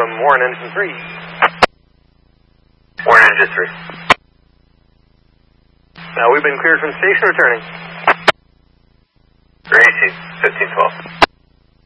Warren Engine 3. Warren Engine 3. We've been cleared from station, returning. Gracie, 1512.